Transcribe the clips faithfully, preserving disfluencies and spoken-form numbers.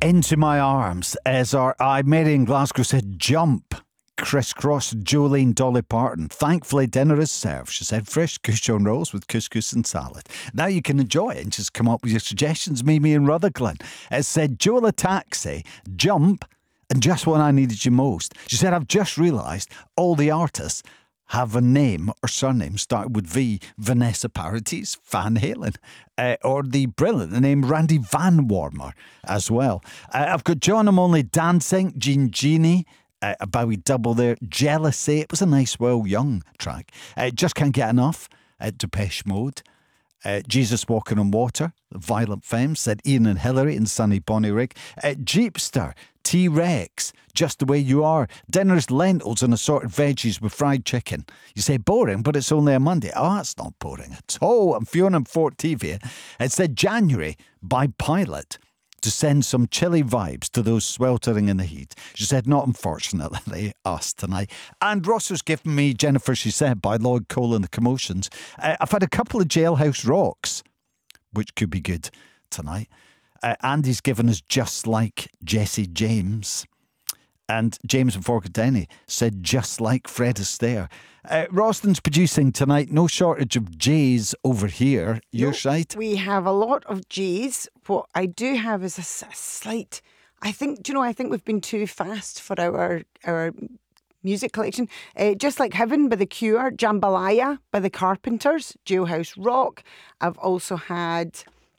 Into My Arms as our I Mary in Glasgow said jump. Crisscross Jolene Dolly Parton. Thankfully dinner is served. She said fresh couscous rolls with couscous and salad. Now you can enjoy it and just come up with your suggestions. Mimi in Rutherglen. It said Jola Taxi, jump, and just when I needed you most. She said I've just realised all the artists have a name or surname started with V. Vanessa Paradis, Van Halen, uh, or the brilliant name Randy Van Warmer as well. Uh, I've got John I'm Only Dancing, Jean Genie, uh, a Bowie double there, Jealousy. It was a nice, well, young track. Uh, Just Can't Get Enough, uh, Depeche Mode. Uh, Jesus Walking on Water, Violent Femmes, said Ian and Hillary and Sunny Bonnie Rig. Uh, Jeepster, T-Rex, Just the Way You Are. Dinner's lentils and assorted veggies with fried chicken. You say boring, but it's only a Monday. Oh, that's not boring at all. And Fiona in Fort Tevye. It said January by Pilot to send some chilly vibes to those sweltering in the heat. She said, not unfortunately, us tonight. And Ross was giving me Jennifer, she said, by Lloyd Cole and the Commotions. Uh, I've had a couple of Jailhouse Rocks, which could be good tonight. Uh, Andy's given us Just Like Jesse James. And James and Forgotten said Just Like Fred Astaire. Uh, Roston's producing tonight. No shortage of J's over here. Your No, side? We have a lot of J's. What I do have is a, s- a slight. I think. Do you know? I think we've been too fast for our our music collection. Uh, Just Like Heaven by The Cure, Jambalaya by The Carpenters, Jailhouse Rock. I've also had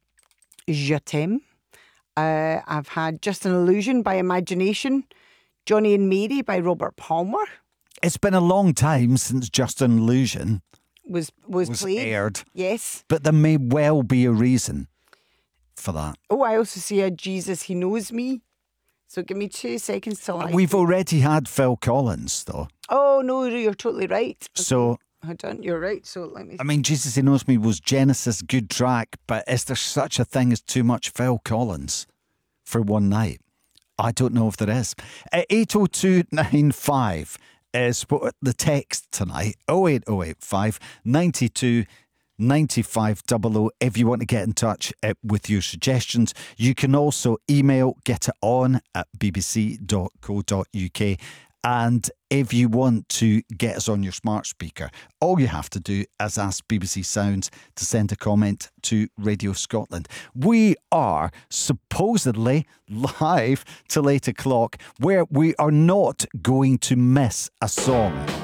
Je T'aime. Uh, I've had Just an Illusion by Imagination, Johnny and Mary by Robert Palmer. It's been a long time since Just an Illusion Was was, was played. aired, Yes. but there may well be a reason for that. Oh, I also see a Jesus, He Knows Me. So give me two seconds till I... We've already had Phil Collins, though. Oh, no, you're totally right. So, Hold on, you're right. So let me... I mean, Jesus He Knows Me was Genesis' good track, but is there such a thing as too much Phil Collins for one night? I don't know if there is. At eight oh two nine five is what the text tonight. oh eight oh eight five ninety-two ninety-five double oh if you want to get in touch uh, with your suggestions. You can also email getiton at b b c dot co dot u k. And if you want to get us on your smart speaker, all you have to do is ask B B C Sounds to send a comment to Radio Scotland. We are supposedly live till eight o'clock, where we are not going to miss a song.